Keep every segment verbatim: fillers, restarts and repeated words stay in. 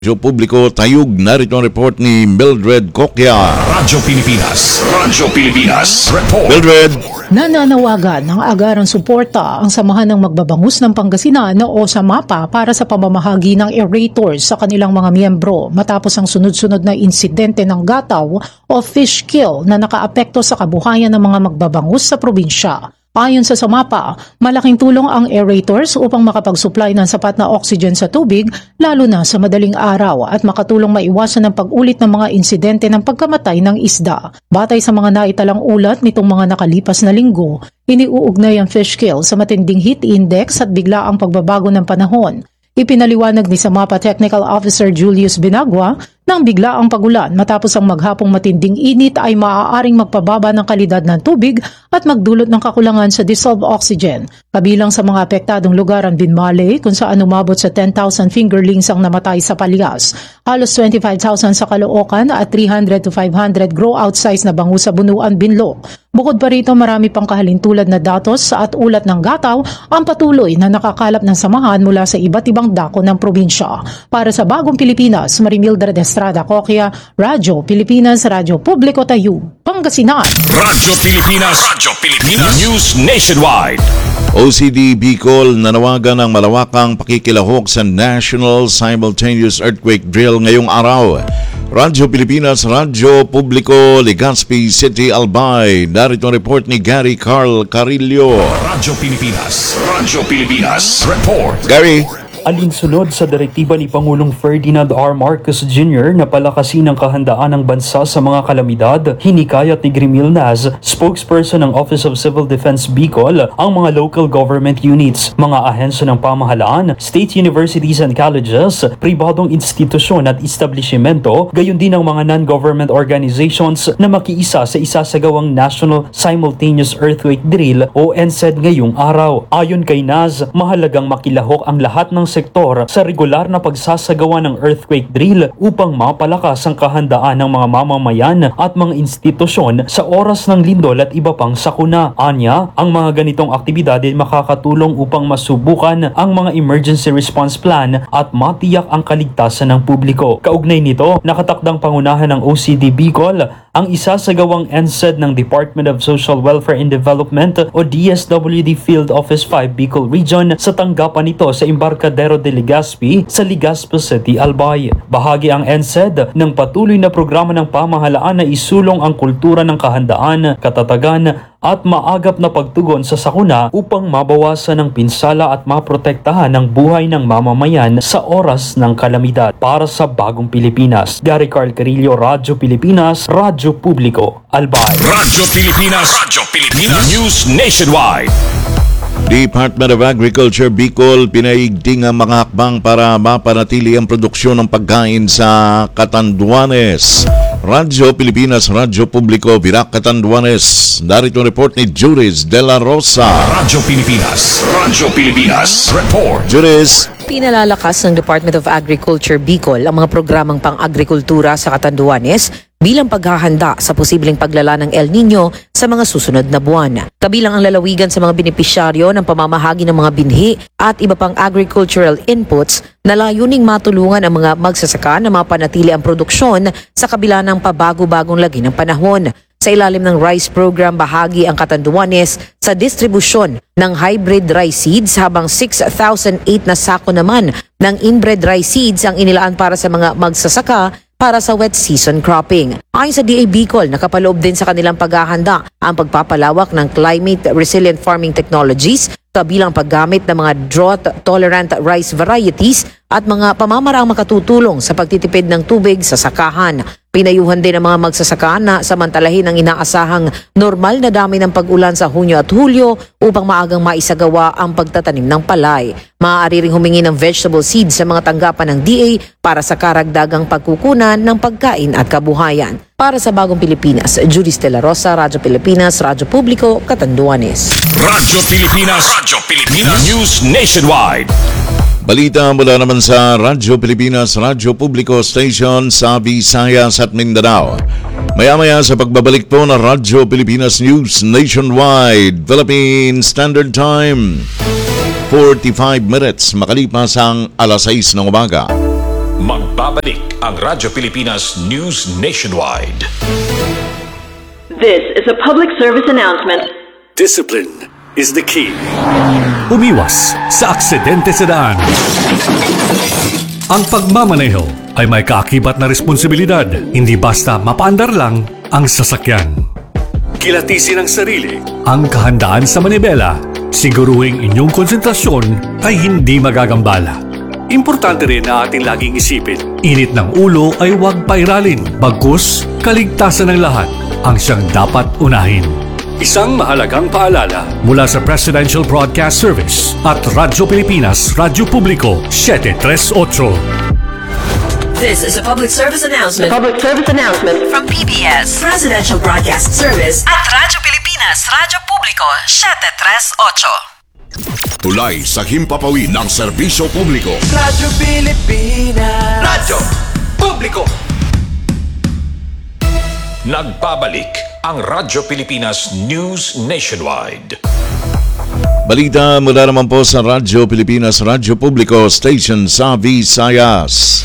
Radyo Publiko Tayug, narito ang report ni Mildred Coquia. Radyo Pilipinas, Radyo Pilipinas, report. Mildred. Nananawagan ng agarang suporta ang Samahan ng Magbabangus ng Pangasinan o SAMAPA para sa pamamahagi ng aerators sa kanilang mga miyembro matapos ang sunod-sunod na insidente ng gataw o fish kill na nakaapekto sa kabuhayan ng mga magbabangus sa probinsya. Ayon sa SAMAPA, malaking tulong ang aerators upang makapag-supply ng sapat na oxygen sa tubig lalo na sa madaling araw at makatulong maiwasan ang pag-ulit ng mga insidente ng pagkamatay ng isda. Batay sa mga naitalang ulat nitong mga nakalipas na linggo, iniuugnay ang fish kill sa matinding heat index at biglaang pagbabago ng panahon. Ipinaliwanag ni SAMAPA Technical Officer Julius Binagua nang bigla ang pagulan matapos ang maghapong matinding init ay maaaring magpababa ng kalidad ng tubig at magdulot ng kakulangan sa dissolved oxygen. Kabilang sa mga apektadong lugar ang Binmale kung saan umabot sa ten thousand fingerlings ang namatay sa Palias, halos twenty-five thousand sa Caloocan at three hundred to five hundred grow-out size na bangus sa Bunuan, Binloc. Bukod pa rito, marami pang kahalintulad na datos at ulat ng gataw ang patuloy na nakakalap ng samahan mula sa iba't ibang dako ng probinsya. Para sa Bagong Pilipinas, Marimildred Estrada Coquia, Radyo Pilipinas, Radyo Publiko Tayug, Pangasinan. Radyo Pilipinas, Radyo Pilipinas, News Nationwide. O C D Bicol nanawagan ng malawakang pakikilahok sa National Simultaneous Earthquake Drill ngayong araw. Radyo Pilipinas, Radyo Publiko, Legazpi City, Albay. Narito ang report ni Gary Carl Carillo. Radyo Pilipinas, Radyo Pilipinas, report. Gary. Alinsunod sa direktiba ni Pangulong Ferdinand R. Marcos Junior na palakasin ang kahandaan ng bansa sa mga kalamidad, hinikayat ni Grimil Naz, spokesperson ng Office of Civil Defense Bicol, ang mga local government units, mga ahensya ng pamahalaan, state universities and colleges, pribadong institusyon at establishmento, gayon din ang mga non-government organizations na makiisa sa isasagawang National Simultaneous Earthquake Drill o N S E D ngayong araw. Ayon kay Naz, mahalagang makilahok ang lahat ng sektor sa regular na pagsasagawa ng earthquake drill upang mapalakas ang kahandaan ng mga mamamayan at mga institusyon sa oras ng lindol at iba pang sakuna. Anya, ang mga ganitong aktibidad ay makakatulong upang masubukan ang mga emergency response plan at matiyak ang kaligtasan ng publiko. Kaugnay nito, nakatakdang pangunahan ng O C D Bicol ang isasagawang N S E D ng Department of Social Welfare and Development o D S W D Field Office five Bicol Region sa tanggapan nito sa Embarcadero de Legazpi sa Legazpi City, Albay. Bahagi ang N S E D ng patuloy na programa ng pamahalaan na isulong ang kultura ng kahandaan, katatagan at maagap na pagtugon sa sakuna upang mabawasan ang pinsala at maprotektahan ang buhay ng mamamayan sa oras ng kalamidad. Para sa Bagong Pilipinas, Gary Carl Carillo, Radyo Pilipinas, Radyo Publiko, Albay. Radyo Pilipinas, Radyo Pilipinas, News Nationwide. Department of Agriculture Bicol pinaigting ang mga hakbang para mapanatili ang produksyon ng pagkain sa Catanduanes. Radyo Pilipinas, Radyo Publiko, Virac, Catanduanes. Narito ang report ni Juris De La Rosa. Radyo Pilipinas, Radyo Pilipinas, report. Juris. Pinalalakas ng Department of Agriculture Bicol ang mga programang pang-agrikultura sa Catanduanes bilang paghahanda sa posibleng paglala ng El Nino sa mga susunod na buwan. Kabilang ang lalawigan sa mga benepisyaryo ng pamamahagi ng mga binhi at iba pang agricultural inputs na layuning matulungan ang mga magsasaka na mapanatili ang produksyon sa kabila ng pabago-bagong lagi ng panahon. Sa ilalim ng rice program, bahagi ang Catanduanes sa distribusyon ng hybrid rice seeds habang six thousand eight na sako naman ng inbred rice seeds ang inilaan para sa mga magsasaka para sa wet season cropping. Ayon sa D A Bicol, nakapaloob din sa kanilang paghahanda ang pagpapalawak ng climate resilient farming technologies kabilang paggamit ng mga drought-tolerant rice varieties at mga pamamaraang makatutulong sa pagtitipid ng tubig sa sakahan. Pinayuhan din ang mga magsasaka na samantalahin ang inaasahang normal na dami ng pag-ulan sa Hunyo at Hulyo upang maagang maisagawa ang pagtatanim ng palay. Maaari ring humingi ng vegetable seeds sa mga tanggapan ng D A para sa karagdagang pagkukunan ng pagkain at kabuhayan. Para sa Bagong Pilipinas, Juris De La Rosa, Radyo Pilipinas, Radyo Publiko, Catanduanes. Radyo Pilipinas, Radyo Pilipinas, News Nationwide. Balita mula naman sa Radyo Pilipinas, Radyo Publiko Station sa Visayas at Mindanao. Maya-maya sa pagbabalik po ng Radyo Pilipinas News Nationwide, Philippine Standard Time, forty-five minutes makalipas ang alas sais ng umaga. Magbabalik ang Radyo Pilipinas News Nationwide. This is a public service announcement. Discipline is the key. Umiwas sa aksidente sa daan. Ang pagmamaneho ay may kaakibat na responsibilidad, hindi basta mapaandar lang ang sasakyan. Kilatisin ang sarili, ang kahandaan sa manibela, siguruhing inyong konsentrasyon ay hindi magagambala. Importante rin na ating laging isipin, init ng ulo ay huwag pairalin, bagkus kaligtasan ng lahat ang siyang dapat unahin. Isang mahalagang paalala mula sa Presidential Broadcast Service at Radyo Pilipinas, Radyo Publiko seven three eight. This is a public service announcement Public service announcement. from P B S Presidential Broadcast Service at Radyo Pilipinas, Radyo Publiko seven three eight. Tulay sa himpapawid ng serbisyo publiko. Radyo Pilipinas. Radyo Publiko. Nagbabalik ang Radyo Pilipinas News Nationwide. Balita mula naman po sa Radyo Pilipinas, Radyo Publiko Station sa Visayas.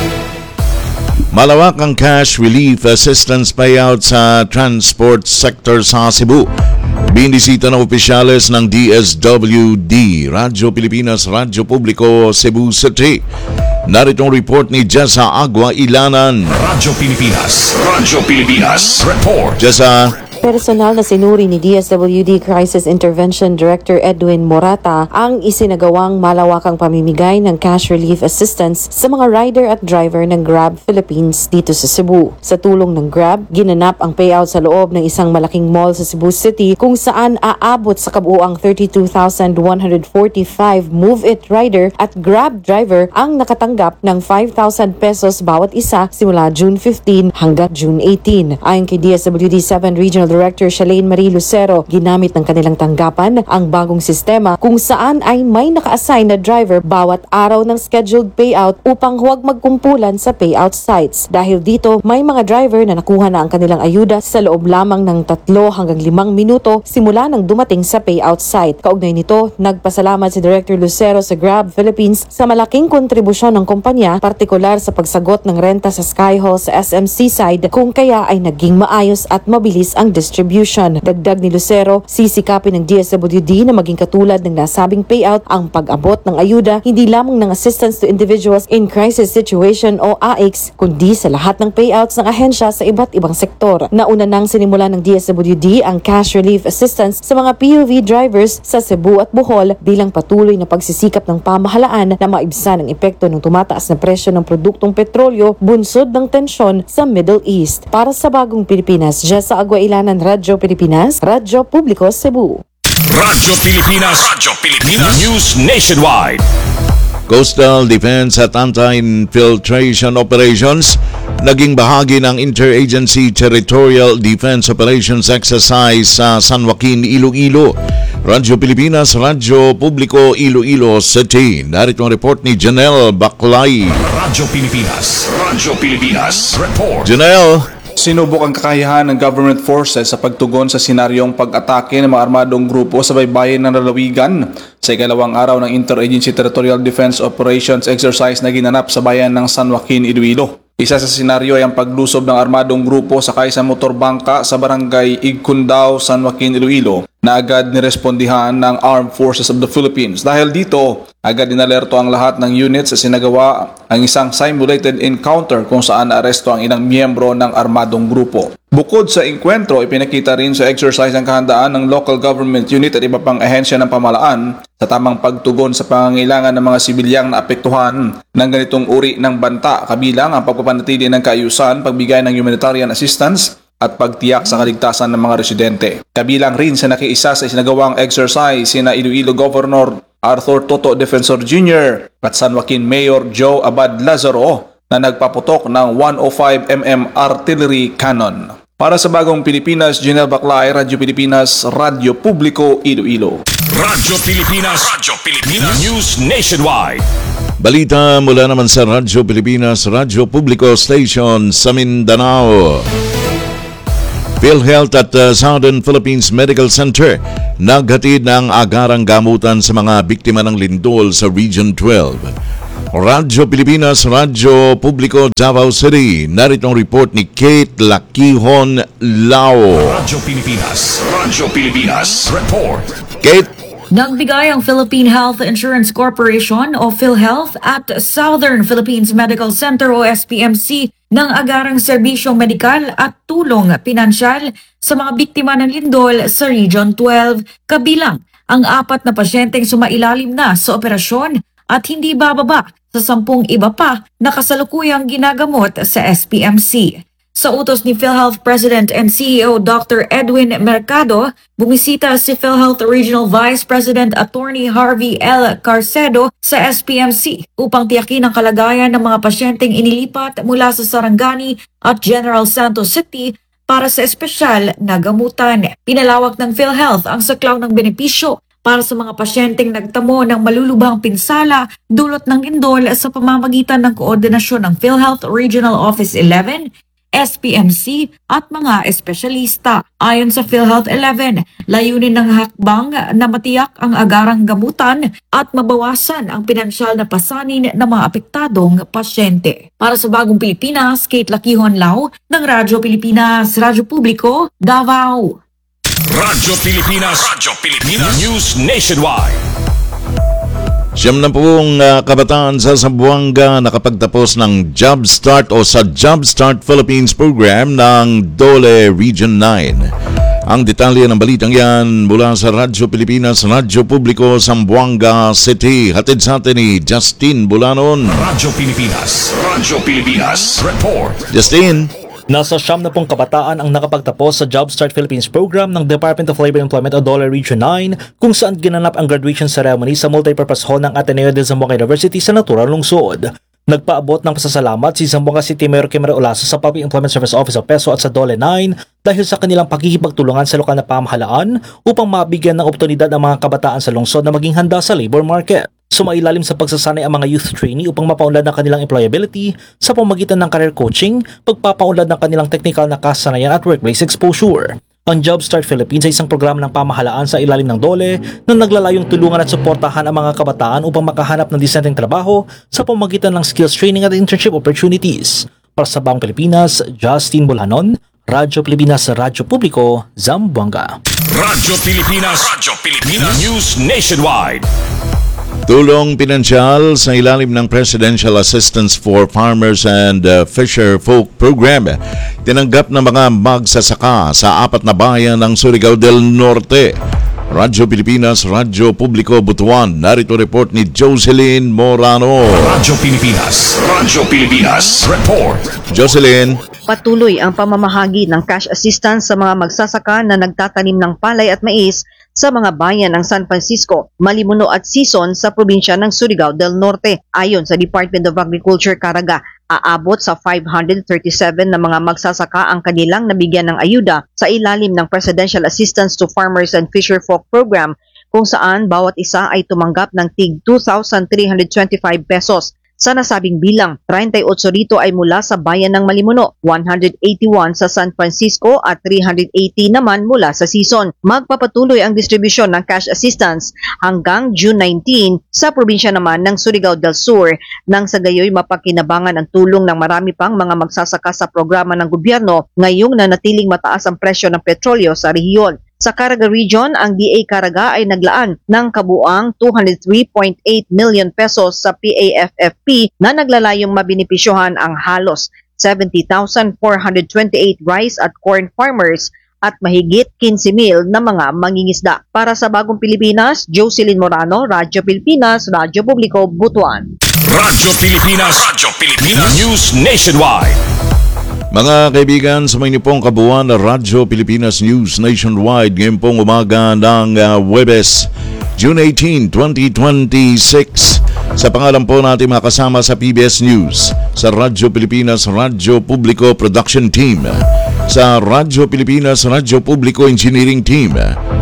Malawak ang cash relief assistance payout sa transport sector sa Cebu. Binisita ng opisyales ng D S W D, Radyo Pilipinas, Radyo Publiko, Cebu City. Narito ang report ni Jessa Agua Ilanan. Radyo Pilipinas, Radyo Pilipinas Report. Jessa. Personal na sinuri ni D S W D Crisis Intervention Director Edwin Morata ang isinagawang malawakang pamimigay ng cash relief assistance sa mga rider at driver ng Grab Philippines dito sa Cebu. Sa tulong ng Grab, ginanap ang payout sa loob ng isang malaking mall sa Cebu City kung saan aabot sa kabuuang thirty-two thousand one hundred forty-five Move It rider at Grab driver ang nakatanggap ng five thousand pesos bawat isa simula June fifteenth hanggang June eighteenth. Ayon kay D S W D seven Regional Director Shalane Marie Lucero, ginamit ng kanilang tanggapan ang bagong sistema kung saan ay may naka-assign na driver bawat araw ng scheduled payout upang huwag magkumpulan sa payout sites. Dahil dito, may mga driver na nakuha na ang kanilang ayuda sa loob lamang ng tatlo hanggang limang minuto simula nang dumating sa payout site. Kaugnay nito, nagpasalamat si Director Lucero sa Grab Philippines sa malaking kontribusyon ng kumpanya, partikular sa pagsagot ng renta sa Sky Hall sa S M C side kung kaya ay naging maayos at mabilis ang distribution. Dagdag ni Lucero, sisikapin ng D S W D na maging katulad ng nasabing payout ang pag-abot ng ayuda hindi lamang ng Assistance to Individuals in Crisis Situation o A I C, kundi sa lahat ng payouts ng ahensya sa iba't ibang sektor. Nauna nang sinimula ng D S W D ang cash relief assistance sa mga P U V drivers sa Cebu at Bohol bilang patuloy na pagsisikap ng pamahalaan na maibsan ang epekto ng tumataas na presyo ng produktong petrolyo bunsod ng tensyon sa Middle East. Para sa Bagong Pilipinas, Jessa Agua Ilanan, Radyo Pilipinas, Radyo Publiko, Cebu. Radyo Pilipinas, Radyo Pilipinas News Nationwide. Coastal Defense at Anti-Infiltration Operations naging bahagi ng Interagency Territorial Defense Operations Exercise sa San Joaquin, Iloilo. Radyo Pilipinas, Radyo Publiko, Iloilo City. Narito ang report ni Janelle Baclay. Radyo Pilipinas, Radyo Pilipinas Report. Janelle. Sinubok ang kakayahan ng government forces sa pagtugon sa senaryong pag-atake ng mga armadong grupo sa baybayin ng lalawigan sa ikalawang araw ng Interagency Territorial Defense Operations Exercise na ginanap sa bayan ng San Joaquin, Iloilo. Isa sa senaryo ay ang paglusob ng armadong grupo sakay sa motorbangka sa barangay Igcundao, San Joaquin, Iloilo na agad nirespondihan ng Armed Forces of the Philippines. Dahil dito, agad inalerto ang lahat ng units sa sinagawa ang isang simulated encounter kung saan naaresto ang ilang miyembro ng armadong grupo. Bukod sa enkwentro, ipinakita rin sa exercise ang kahandaan ng local government unit at iba pang ahensya ng pamahalaan sa tamang pagtugon sa pangangailangan ng mga sibilyang naapektuhan ng ganitong uri ng banta, kabilang ang pagpapanatili ng kaayusan, pagbigay ng humanitarian assistance at pagtiyak sa kaligtasan ng mga residente. Kabilang rin sa nakiisa sa isinagawang exercise sina Iloilo Governor Arthur Toto Defensor Junior at San Joaquin Mayor Joe Abad Lazaro na nagpaputok ng one oh five millimeter artillery cannon. Para sa Bagong Pilipinas, Janelle Baclay, Radyo Pilipinas, Radyo Publiko, Iloilo. Radyo Pilipinas, Radyo Pilipinas News Nationwide. Balita mula naman sa Radyo Pilipinas, Radyo Publiko Station sa Mindanao. PhilHealth at uh, Southern Philippines Medical Center naghatid ng agarang gamutan sa mga biktima ng lindol sa Region twelve. Radyo Pilipinas, Radyo Publiko, Davao City. Narito ang report ni Kate Lakihon Lao. Radyo Pilipinas, Radyo Pilipinas, report. Kate? Nagbigay ang Philippine Health Insurance Corporation o PhilHealth at Southern Philippines Medical Center o S P M C ng agarang serbisyong medikal at tulong pinansyal sa mga biktima ng lindol sa Region twelve, kabilang ang apat na pasyenteng sumailalim na sa operasyon at hindi bababa sa sampung iba pa na kasalukuyang ginagamot sa S P M C. Sa utos ni PhilHealth President and C E O Doctor Edwin Mercado, bumisita si PhilHealth Regional Vice President Attorney Harvey L. Carcedo sa S P M C upang tiyakin ang kalagayan ng mga pasyenteng inilipat mula sa Sarangani at General Santos City para sa espesyal na gamutan. Pinalawak ng PhilHealth ang saklaw ng benepisyo para sa mga pasyenteng nagtamo ng malulubhang pinsala dulot ng lindol sa pamamagitan ng koordinasyon ng PhilHealth Regional Office eleven, S P M C at mga espesyalista. Ayon sa PhilHealth eleven, layunin ng hakbang na matiyak ang agarang gamutan at mabawasan ang pinansyal na pasanin ng mga apektadong pasyente. Para sa Bagong Pilipinas, Kate Lakihon Lao ng Radyo Pilipinas, Radyo Publiko, Davao. Radyo Pilipinas, Radyo Pilipinas, News Nationwide. Siyam na pong uh, kabataan sa Zamboanga nakapagtapos ng Job Start o sa Job Start Philippines program ng Dole Region nine. Ang detalye ng balitang yan mula sa Radyo Pilipinas, Radyo Publiko, Zamboanga City. Hatid sa atin ni Justin Bulanon. Radyo Pilipinas, Radyo Pilipinas, report. Justin. Nasa siyam na pong kabataan ang nakapagtapos sa Job Start Philippines program ng Department of Labor and Employment o Dole Region nine kung saan ginanap ang graduation ceremony sa multipurpose hall ng Ateneo de Zamboanga University sa naturang lungsod. Nagpaabot ng pasasalamat si Zamboanga City Mayor Kimera Olaso sa Public Employment Service Office of Peso at sa Dole nine dahil sa kanilang pakikipagtulungan sa lokal na pamahalaan upang mabigyan ng oportunidad ang mga kabataan sa lungsod na maging handa sa labor market. Sumailalim sa pagsasanay ang mga youth trainee upang mapaunlad ng kanilang employability sa pamamagitan ng career coaching, pagpapaunlad ng kanilang technical na kasanayan at workplace exposure. Ang Job Start Philippines ay isang programa ng pamahalaan sa ilalim ng Dole na naglalayong tulungan at suportahan ang mga kabataan upang makahanap ng disenteng trabaho sa pamamagitan ng skills training at internship opportunities. Para sa Bagong Pilipinas, Justin Bulanon, Radyo Pilipinas, Radyo Publiko, Zamboanga. Radyo Pilipinas, Radyo Pilipinas, News Nationwide. Tulong pinansyal sa ilalim ng Presidential Assistance for Farmers and uh, Fisher Folk Program. Tinanggap ng mga magsasaka sa apat na bayan ng Surigao del Norte. Radyo Pilipinas, Radyo Publiko, Butuan. Narito report ni Jocelyn Morano. Radyo Pilipinas, Radyo Pilipinas, report. Jocelyn. Patuloy ang pamamahagi ng cash assistance sa mga magsasaka na nagtatanim ng palay at mais sa mga bayan ng San Francisco, Malimuno at Sison sa probinsya ng Surigao del Norte. Ayon sa Department of Agriculture Caraga, aabot sa five hundred thirty-seven na mga magsasaka ang kanilang nabigyan ng ayuda sa ilalim ng Presidential Assistance to Farmers and Fisher Folk Program kung saan bawat isa ay tumanggap ng tig two thousand three hundred twenty-five pesos. Sa nasabing bilang, thirty-eight rito ay mula sa bayan ng Malimuno, one hundred eighty-one sa San Francisco at three hundred eighty naman mula sa Sison. Magpapatuloy ang distribusyon ng cash assistance hanggang June nineteenth sa probinsya naman ng Surigao del Sur nang sa gayoy mapakinabangan ang tulong ng marami pang mga magsasaka sa programa ng gobyerno ngayong nanatiling mataas ang presyo ng petrolyo sa rehiyon. Sa Caraga Region, ang D A Caraga ay naglaan ng kabuang two hundred three point eight million pesos sa P A F F P na naglalayong mabenepisyohan ang halos seventy thousand four hundred twenty-eight rice at corn farmers at mahigit fifteen mil na mga mangingisda. Para sa Bagong Pilipinas, Jocelyn Morano, Radyo Pilipinas, Radyo Publiko, Butuan. Radyo Pilipinas, Radyo Pilipinas, News Nationwide. Mga kaibigan, sa mga pong kabuuan na Radyo Pilipinas News Nationwide ngayon pong umaga ng uh, Huwebes, June eighteenth, twenty twenty-six. Sa pangalan po natin mga kasama sa P B S News, sa Radyo Pilipinas, Radyo Publiko Production Team, sa Radyo Pilipinas, Radyo Publiko Engineering Team.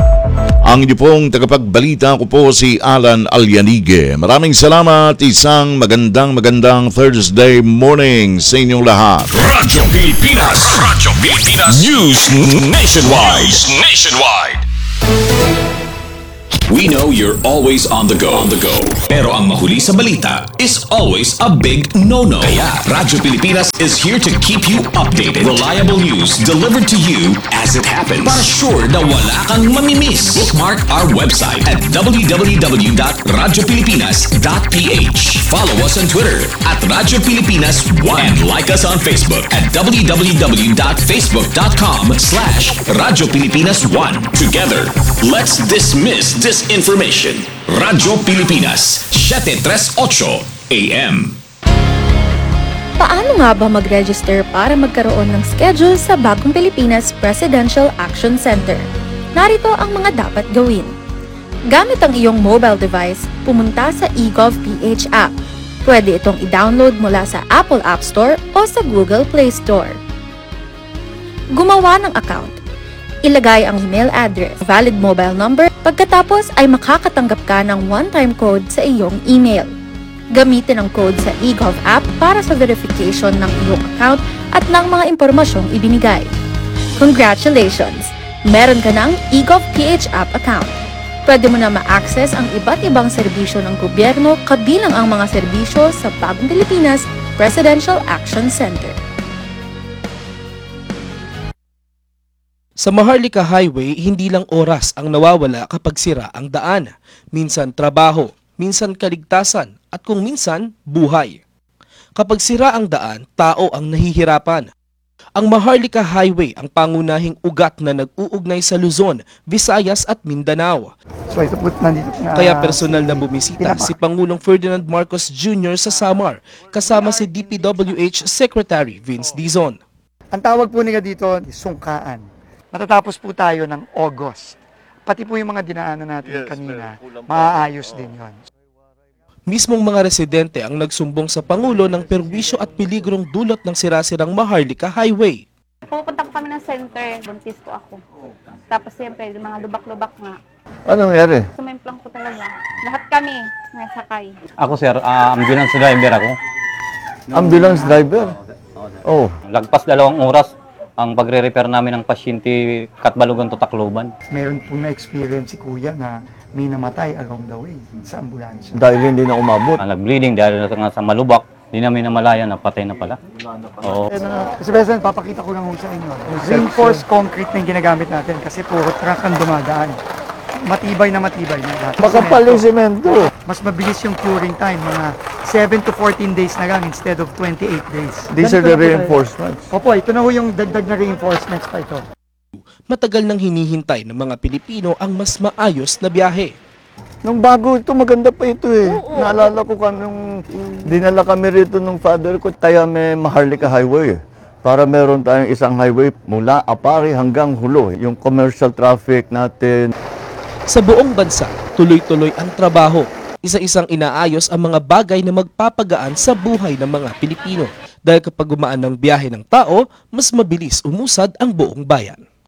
Ang inyo pong tagapagbalita ko po si Alan Alyanige. Maraming salamat. Isang magandang magandang Thursday morning sa inyong lahat. Radyo Pilipinas, Radyo Pilipinas, News Nationwide, News Nationwide. We know you're always on the go. On the go. Pero ang mahuli sa balita is always a big no-no. Kaya Radyo Pilipinas is here to keep you updated. Reliable news delivered to you as it happens. Para sure na wala kang mamimiss. Bookmark our website at w w w dot radyo pilipinas dot p h. Follow us on Twitter at Radyo Pilipinas one and like us on Facebook at w w w dot facebook dot com slash Radyo Pilipinas one. Together, let's dismiss disinformation. Radyo Pilipinas, seven thirty-eight A M. Paano nga ba mag-register para magkaroon ng schedule sa Bagong Pilipinas Presidential Action Center? Narito ang mga dapat gawin. Gamit ang iyong mobile device, pumunta sa eGovPH app. Pwede itong i-download mula sa Apple App Store o sa Google Play Store. Gumawa ng account. Ilagay ang email address, valid mobile number, pagkatapos ay makakatanggap ka ng one-time code sa iyong email. Gamitin ang code sa eGov app para sa verification ng iyong account at ng mga impormasyong ibinigay. Congratulations! Meron ka ng eGovPH app account. Pwede mo na ma-access ang iba't ibang serbisyo ng gobyerno kabilang ang mga serbisyo sa Bagong Pilipinas Presidential Action Center. Sa Maharlika Highway, hindi lang oras ang nawawala kapag sira ang daan. Minsan trabaho, minsan kaligtasan, at kung minsan, buhay. Kapag sira ang daan, tao ang nahihirapan. Ang Maharlika Highway ang pangunahing ugat na nag-uugnay sa Luzon, Visayas at Mindanao. So ito po nandito na. Kaya personal na bumisita si Pangulong Ferdinand Marcos Junior sa Samar, kasama si D P W H Secretary Vince Dizon. Ang tawag po nila dito, sungkaan. Matatapos po tayo ng August. Pati po yung mga dinaanan natin yes, kanina, maaayos din yon. Mismong mga residente ang nagsumbong sa Pangulo ng perwisyo at peligrong dulot ng sirasirang Maharlika Highway. Pupunta po kami ng center, buntis po ako. Tapos siyempre, mga lubak-lubak nga. Anong nangyari? Sumemplang po talaga. Lahat kami nasakay. Ako sir, uh, ambulance driver ako. Ambulance driver? Oh. Lagpas dalawang oras ang pagre-repair namin ng pasyente Katbalogan to Tacloban. Meron po na-experience si Kuya na may namatay along the way sa ambulansya. Dahil hindi na umabot. Uh, nag-bleeding dahil na sa malubak, hindi namin namalayan na patay na pala. Oo. Kasi President, papakita ko lang sa inyo. Reinforced concrete na yung ginagamit natin kasi puro truck ang dumadaan. Matibay na matibay na. Makapal yung semento. Mas mabilis yung curing time, mga seven to fourteen days na lang instead of twenty-eight days. These are the reinforcements. Opo, ito na ho yung dagdag na reinforcements pa ito. Matagal nang hinihintay ng mga Pilipino ang mas maayos na biyahe. Nung bago ito, maganda pa ito eh. Oo, naalala ko kami nung dinala kami rito nung father ko, tayo may Maharlika Highway. Para meron tayong isang highway mula Apari hanggang Hulo. Yung commercial traffic natin. Sa buong bansa, tuloy-tuloy ang trabaho. Isa-isang inaayos ang mga bagay na magpapagaan sa buhay ng mga Pilipino. Dahil kapag gumaan ng biyahe ng tao, mas mabilis umusad ang buong bayan.